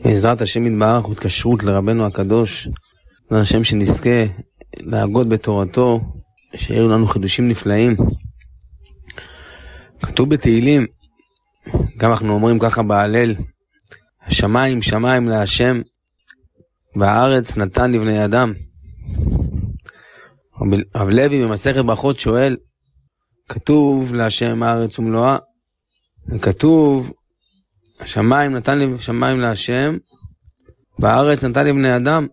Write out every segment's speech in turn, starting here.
בעזרת השם יתברך והתקשרות לרבנו הקדוש, והשם שנזכה להגות בתורתו, שיראו לנו חידושים נפלאים. כתוב בתהילים, גם אנחנו אומרים ככה בהלל, השמיים שמיים להשם, והארץ נתן לבני אדם. רב לוי במסכת ברכות שואל, כתוב להשם הארץ ומלואה, וכתוב השמיים נתן שמיים להשם, והארץ נתן לבני אדם.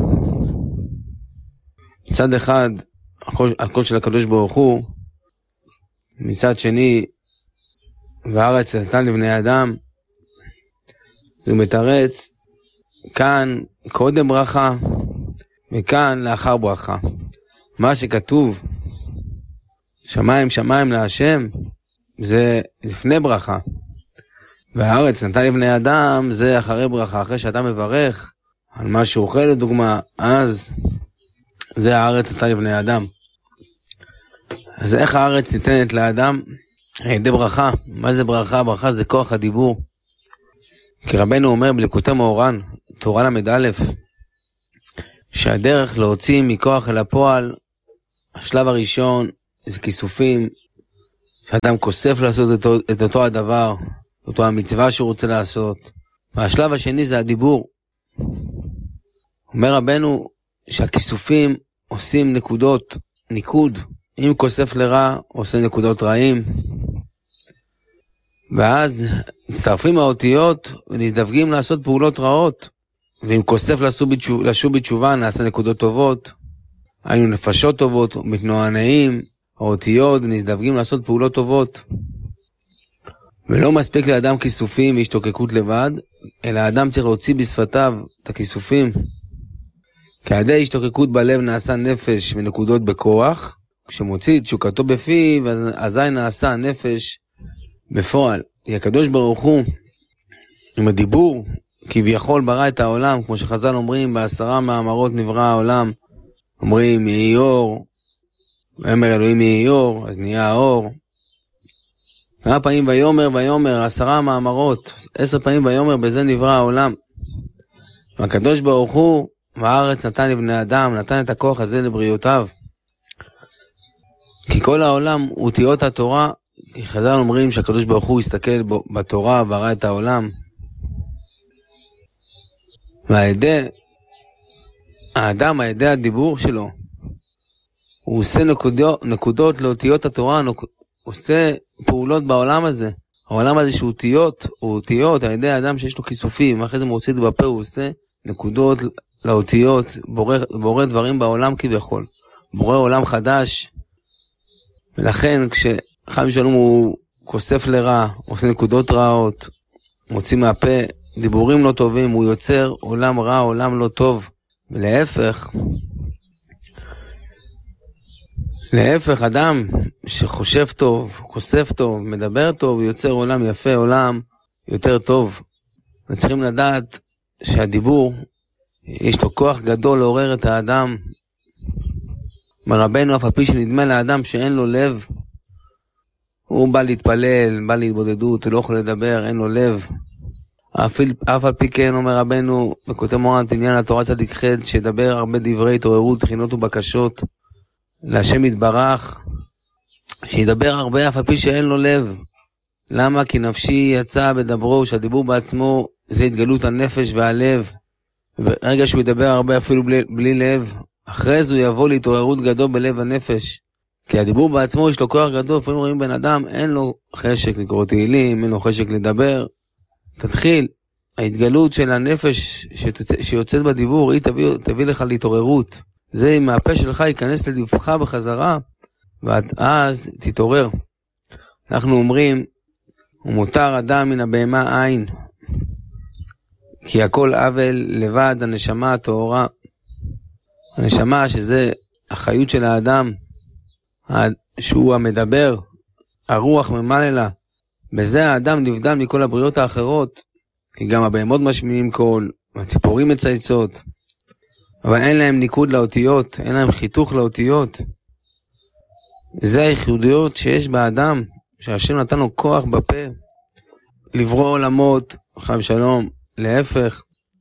מצד אחד הכל של הקדוש ברוך הוא, מצד שני והארץ נתן לבני אדם. הוא מתרץ כאן קודם ברכה וכאן לאחר ברכה. מה שכתוב שמיים שמיים להשם זה לפני ברכה, והארץ נתן לבני אדם זה אחרי ברכה. אחרי שאתה מברך על מה שאוכל לדוגמה, אז זה הארץ נתן לבני אדם. אז איך הארץ ניתנת לאדם? על ידי ברכה. מה זה ברכה? ברכה זה כוח הדיבור. כי רבנו אומר בליקוטי מאורן, תורה למד א', שהדרך להוציא מכוח אל הפועל, השלב הראשון זה כיסופים, שאדם כוסף לעשות את אותו הדבר, אותו המצווה שהוא רוצה לעשות. והשלב השני זה הדיבור. אומר רבנו שהכיסופים עושים נקודות, ניקוד. אם כוסף לרע, עושה נקודות רעים. ואז מצטרפים האותיות ונזדווגים לעשות פעולות רעות. ואם כוסף לשוב בתשובה, נעשה נקודות טובות. היינו נפשות טובות, מתנוענעים, האותיות ונזדווגים לעשות פעולות טובות. ולא מספיק לאדם כיסופים והשתוקקות לבד, אלא האדם צריך להוציא בשפתיו את הכיסופים. כי על ידי השתוקקות בלב נעשה נפש ונקודות בכוח, כשמוציא את תשוקתו בפיו, אזי נעשה הנפש בפועל. כי הקדוש ברוך הוא, עם הדיבור, כביכול ברא את העולם, כמו שחז"ל אומרים, ב10 מאמרות נברא העולם, אומרים יהי אור, ואמר אלוהים יהי אור, אז נהיה האור. כמה פעמים ויאמר 10 מאמרות, 10 פעמים ויאמר, בזה נברא העולם. והקדוש ברוך הוא, והארץ נתן לבני אדם, נתן את הכוח הזה לבריאותיו. כי כל העולם הוא אותיות התורה, כי חז"ל אומרים שהקדוש ברוך הוא הסתכל בתורה וברא את העולם. ועל ידי האדם, על ידי הדיבור שלו, הוא עושה נקודות לאותיות התורה, הוא עושה פעולות בעולם הזה. העולם הזה שהוא אותיות, על ידי האדם שיש לו כיסופים, אחרי זה מוציא את זה בפה, הוא עושה נקודות לאותיות, בורא דברים בעולם כביכול. בורא עולם חדש. ולכן כשחיים שלום הוא כוסף לרע, עושה נקודות רעות, מוציא מהפה דיבורים לא טובים, הוא יוצר עולם רע, עולם לא טוב. להפך, אדם שחושב טוב, כוסף טוב, מדבר טוב, יוצר עולם יפה, עולם יותר טוב. וצריכים לדעת שהדיבור, יש לו כוח גדול לעורר את האדם. מרבנו, אף על פי שנדמה לאדם שאין לו לב, הוא בא להתפלל, בא להתבודדות, הוא לא יכול לדבר, אין לו לב. אף על פי כן, אומר רבנו, בכותב מורן עניין התורה צדיק ח', שידבר הרבה דברי התעוררות, תחינות ובקשות, להשם יתברך, שידבר הרבה אף על פי שאין לו לב. למה? כי נפשי יצא בדברו, שהדיבור בעצמו זה התגלות הנפש והלב. ברגע שהוא ידבר הרבה אפילו בלי לב, אחרי זה הוא יבוא להתעוררות גדול בלב הנפש. כי הדיבור בעצמו יש לו כוח גדול. לפעמים רואים בן אדם, אין לו חשק לקרוא תהילים, אין לו חשק לדבר. תתחיל, ההתגלות של הנפש שיוצאת בדיבור, היא תביא לך להתעוררות. זה עם מהפה שלך ייכנס לדבך בחזרה, ואז תתעורר. אנחנו אומרים, ומותר אדם מן הבהמה אין, כי הכל עוול לבד הנשמה הטהורה. הנשמה שזה החיות של האדם, שהוא המדבר, הרוח ממללה. בזה האדם נבדל מכל הבריאות האחרות, כי גם הבהמות משמיעים קול, והציפורים מצייצות, אבל אין להם ניקוד לאותיות, אין להם חיתוך לאותיות. זה הייחודיות שיש באדם, שהשם נתן לו כוח בפה, לברוא עולמות, חיים שלום, להפך,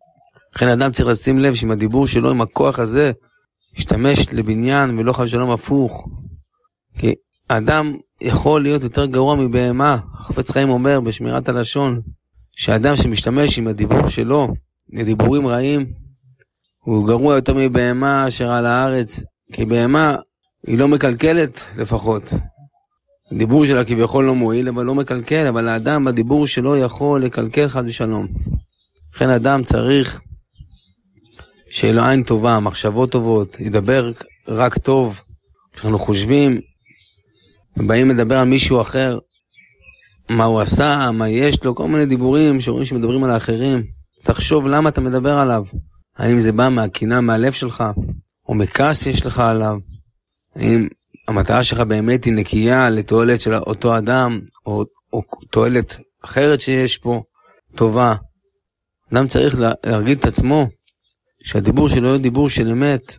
לכן אדם צריך לשים לב שעם הדיבור שלו, עם הכוח הזה, ישתמש לבניין ולא חס ושלום הפוך. כי האדם יכול להיות יותר גרוע מבהמה. חפץ חיים אומר בשמירת הלשון, שאדם שמשתמש עם הדיבור שלו, לדיבורים רעים, הוא גרוע יותר מבהמה אשר על הארץ. כי בהמה היא לא מקלקלת לפחות. הדיבור שלה כביכול לא מועיל, אבל לא מקלקל, אבל האדם בדיבור שלו יכול לקלקל חס ושלום. לכן האדם צריך שיהיה לו עין טובה, מחשבות טובות, ידבר רק טוב. כשאנחנו חושבים, ובאים לדבר על מישהו אחר, מה הוא עשה, מה יש לו, כל מיני דיבורים שאומרים שמדברים על האחרים. תחשוב למה אתה מדבר עליו. האם זה בא מהקינה, מהלב שלך, או מכעס יש לך עליו. האם המטרה שלך באמת היא נקייה לתועלת של אותו אדם, או תועלת אחרת שיש פה, טובה. אדם צריך להרגיל את עצמו, שהדיבור שלו יהיה דיבור של אמת.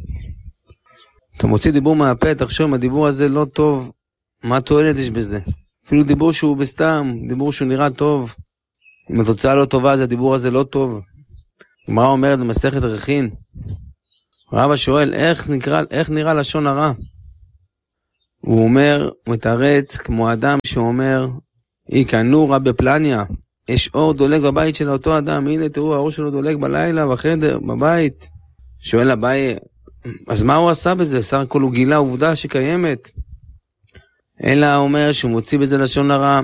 אתה מוציא דיבור מהפה, תחשוב אם הדיבור הזה לא טוב, מה תועלת יש בזה? אפילו דיבור שהוא בסתם, דיבור שהוא נראה טוב. אם התוצאה לא טובה, אז הדיבור הזה לא טוב. גמרא אומרת במסכת רכין, רבא שואל, איך נראה לשון הרע? הוא אומר, הוא מתרץ כמו אדם שאומר, איקנורא בפלניה, יש אור דולק בבית של אותו אדם, הנה תראו האור שלו דולק בלילה, בחדר, בבית. שואל אביי, אז מה הוא עשה בזה? סך הכל הוא גילה עובדה שקיימת. אלא אומר שהוא מוציא בזה לשון הרע,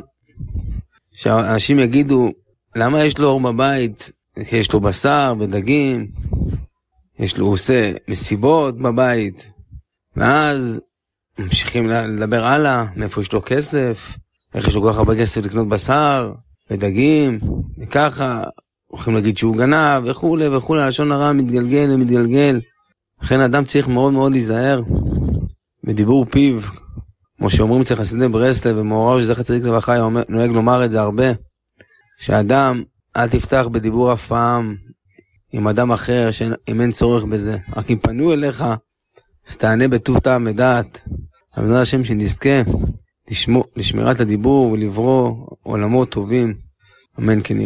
שאנשים יגידו, למה יש לו אור בבית? יש לו בשר ודגים, הוא עושה מסיבות בבית, ואז ממשיכים לדבר הלאה, מאיפה יש לו כסף, איך יש לו כל כך הרבה כסף לקנות בשר ודגים, וככה, הולכים להגיד שהוא גנב, וכולי וכולי, לשון הרע מתגלגל. לכן האדם צריך מאוד מאוד להיזהר בדיבור פיו, כמו שאומרים אצל חסידי ברסלב, ומאורע שזכר צדיק לברכה נוהג לומר את זה הרבה, שהאדם אל תפתח בדיבור אף פעם עם אדם אחר, אם אין צורך בזה. רק אם פנו אליך, אז תענה בטוב טעם ודעת. אבל זה השם שנזכה לשמירת הדיבור ולברוא עולמות טובים. אמן כן יהיה.